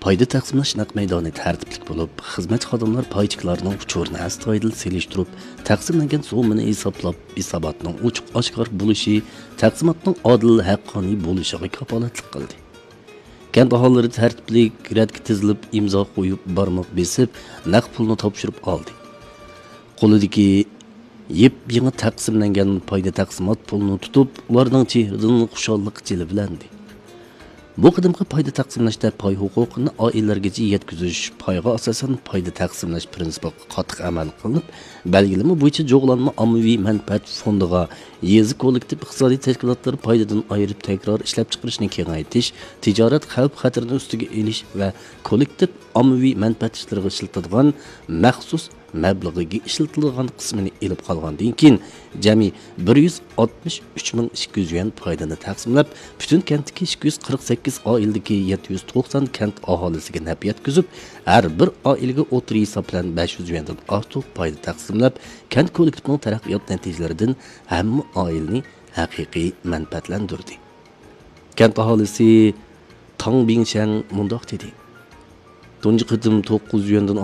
Payda taqsimlash naq maydoni tartiblik bo'lib, xizmat xodimlar paychiklarining uchurini astoydil selishtirib, taqsimlangan summani hisoblab, hisobotning ochiq-oshkor bo'lishi, taqsimotning odil, haqqoniy bo'lishiga kafolatlik qildi. Kent aholilari tartiblik, radga tizilib, imzo qo'yib, barmoq besib, naq pulni topshirib oldi. Qo'lidagi yep-yangi taqsimlangan payda taqsimot pulni tutib, ularning chehridan xushallik jilvlandi. Bu qadimgi payda taqsimlashda pay huquqini oilalargacha yetkazish, payga asosan payda taqsimlash prinsipiga qattiq amal qilinib, belgilama bo'yicha jo'g'lanma ommaviy manfaat fondiga, yezi kollektiv iqtisodiy tashkilotlari paydadan ayirib takror ishlab chiqarishni kengaytirish, tijorat xavf-xatarini ustiga olish va kollektiv ommaviy manfaat ishlariga ishlatadigan maxsus mablag'iga ishlatilgan qismini elib qolgandan keyin jami 163.200 yuan foydani taqsimlab, butun kentdagi 248 oiladagi 790 kent aholisiga naf yetkazib, har bir oilaga o'tir hisob bilan 500 yuandan ortiq foyda taqsimlab, kent kollektivining taraqqiyot natijalaridan hamma oilani haqiqiy manfaatlantirdi. Kent aholisi Tang Bingshang mundoq dedi: Tunji qidim 900 yuandan